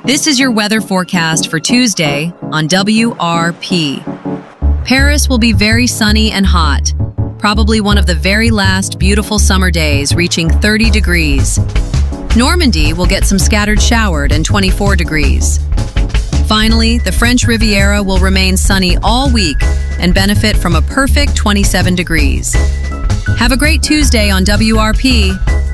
This is your weather forecast for Tuesday on WRP. Paris will be very sunny and hot, probably one of the very last beautiful summer days, reaching 30 degrees. Normandy will get some scattered showered and 24 degrees. Finally, the French Riviera will remain sunny all week and benefit from a perfect 27 degrees. Have a great Tuesday on WRP.